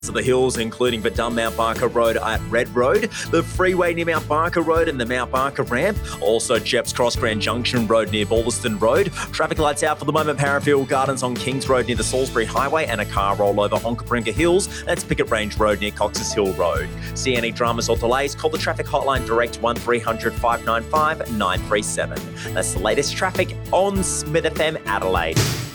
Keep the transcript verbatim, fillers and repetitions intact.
of the hills, including the Dun Mount Barker Road at Red Road, the freeway near Mount Barker Road and the Mount Barker ramp, also Jeps Cross Grand Junction Road near Ballaston Road. Traffic lights out for the moment, Parafield Gardens on Kings Road near the Salisbury Highway, and a car rollover on Capringa Hills. That's Picket Range Road near Cox's Hill Road. See any dramas or delays, call the traffic hotline direct one three hundred, five nine five, nine three seven. That's the latest traffic on Smith F M Adelaide.